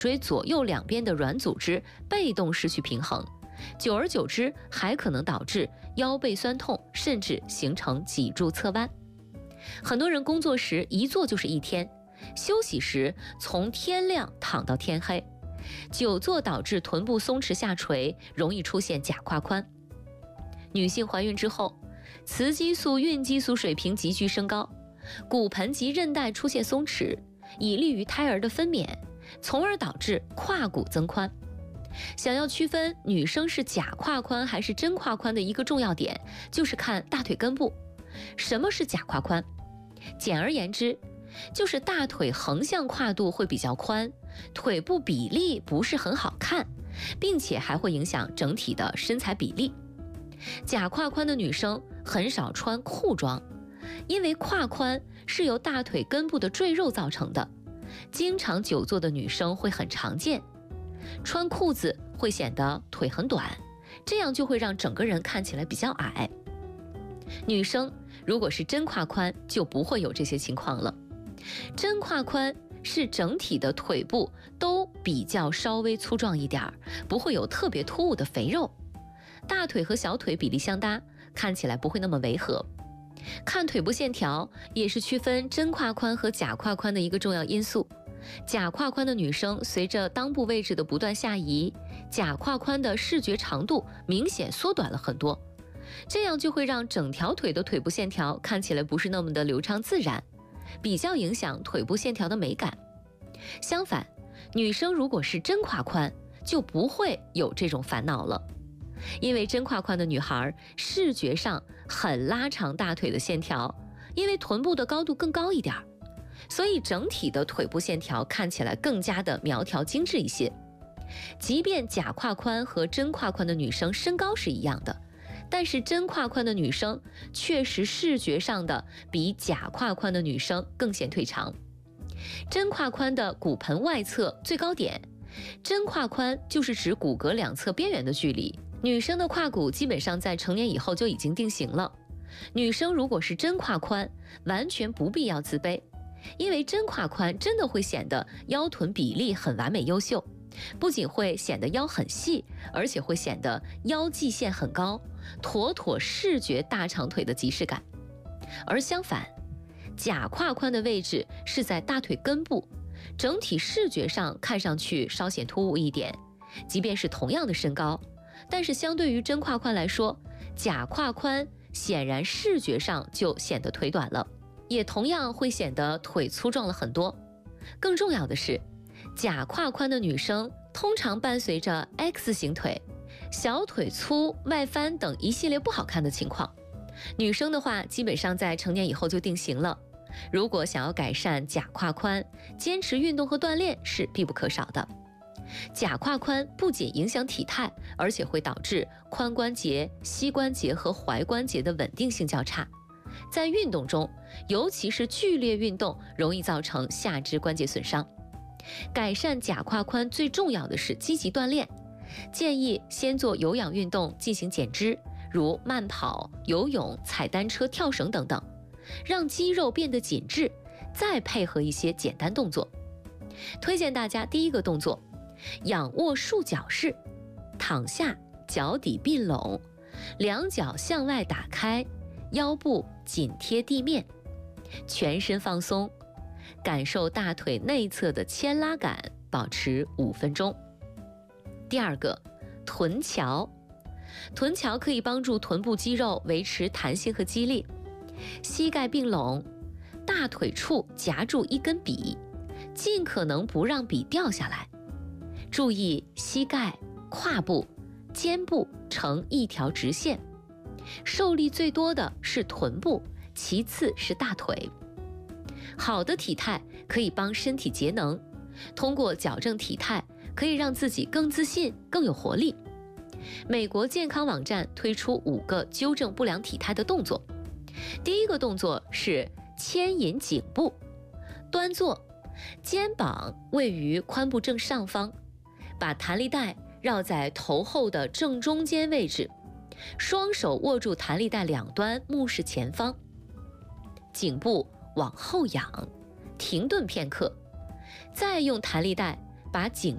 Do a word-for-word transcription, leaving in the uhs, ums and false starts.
椎左右两边的软组织被动失去平衡，久而久之还可能导致腰背酸痛，甚至形成脊柱侧弯。很多人工作时一坐就是一天，休息时从天亮躺到天黑，久坐导致臀部松弛下垂，容易出现假胯宽。女性怀孕之后，雌激素、孕激素水平急剧升高，骨盆及韧带出现松弛，以利于胎儿的分娩，从而导致胯骨增宽。想要区分女生是假胯宽还是真胯宽的一个重要点，就是看大腿根部。什么是假胯宽？简而言之，就是大腿横向跨度会比较宽，腿部比例不是很好看，并且还会影响整体的身材比例。假胯宽的女生很少穿裤装，因为胯宽是由大腿根部的赘肉造成的，经常久坐的女生会很常见。穿裤子会显得腿很短，这样就会让整个人看起来比较矮。女生如果是真胯宽，就不会有这些情况了。真胯宽是整体的腿部都比较稍微粗壮一点，不会有特别突兀的肥肉，大腿和小腿比例相搭，看起来不会那么违和。看腿部线条也是区分真胯宽和假胯宽的一个重要因素。假胯宽的女生随着裆部位置的不断下移，假胯宽的视觉长度明显缩短了很多，这样就会让整条腿的腿部线条看起来不是那么的流畅自然，比较影响腿部线条的美感。相反，女生如果是真胯宽，就不会有这种烦恼了。因为真胯宽的女孩视觉上很拉长大腿的线条，因为臀部的高度更高一点，所以整体的腿部线条看起来更加的苗条精致一些。即便假胯宽和真胯宽的女生身高是一样的，但是真胯宽的女生确实视觉上的比假胯宽的女生更显腿长。真胯宽的骨盆外侧最高点，真胯宽就是指骨骼两侧边缘的距离。女生的胯骨基本上在成年以后就已经定型了。女生如果是真胯宽，完全不必要自卑，因为真胯宽真的会显得腰臀比例很完美优秀，不仅会显得腰很细，而且会显得腰际线很高，妥妥视觉大长腿的即视感。而相反，假胯宽的位置是在大腿根部，整体视觉上看上去稍显突兀一点。即便是同样的身高，但是相对于真胯宽来说，假胯宽显然视觉上就显得腿短了，也同样会显得腿粗壮了很多。更重要的是，假胯宽的女生通常伴随着 X 型腿、小腿粗、外翻等一系列不好看的情况。女生的话，基本上在成年以后就定型了。如果想要改善假胯宽，坚持运动和锻炼是必不可少的。假胯宽不仅影响体态，而且会导致髋关节、膝关节和踝关节的稳定性较差。在运动中，尤其是剧烈运动，容易造成下肢关节损伤。改善假胯宽最重要的是积极锻炼，建议先做有氧运动进行减脂，如慢跑、游泳、踩单车、跳绳等等，让肌肉变得紧致，再配合一些简单动作。推荐大家第一个动作，仰卧束脚式，躺下，脚底并拢，两脚向外打开，腰部紧贴地面，全身放松，感受大腿内侧的牵拉感，保持五分钟。第二个，臀桥。臀桥可以帮助臀部肌肉维持弹性和肌力。膝盖并拢，大腿处夹住一根笔，尽可能不让笔掉下来。注意膝盖、胯部、肩部成一条直线，受力最多的是臀部，其次是大腿。好的体态可以帮身体节能，通过矫正体态，可以让自己更自信、更有活力。美国健康网站推出五个纠正不良体态的动作。第一个动作是牵引颈部，端坐，肩膀位于髋部正上方，把弹力带绕在头后的正中间位置，双手握住弹力带两端，目视前方，颈部往后仰，停顿片刻，再用弹力带把颈